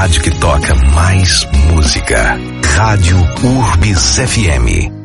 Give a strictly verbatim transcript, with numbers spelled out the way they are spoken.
rádio que toca mais música. Rádio Urbis F M.